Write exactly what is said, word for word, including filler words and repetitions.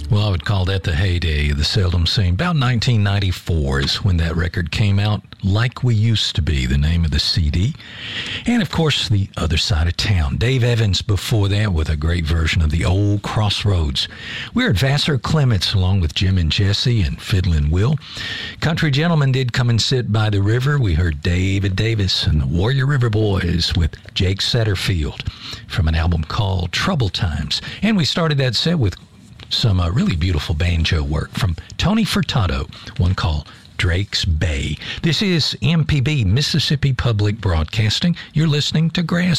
Well, I would call that the heyday of the Seldom Seen. About nineteen ninety-four is when that record came out. Like We Used to Be, the name of the C D. And, of course, The Other Side of Town. Dave Evans before that with a great version of The Old Crossroads. We heard Vassar Clements along with Jim and Jesse and Fiddlin' Will. Country Gentlemen did Come and Sit by the River. We heard David Davis and the Warrior River Boys with Jake Satterfield from an album called Trouble Times. And we started that set with some uh, really beautiful banjo work from Tony Furtado, one called Drake's Bay. This is M P B, Mississippi Public Broadcasting. You're listening to Grass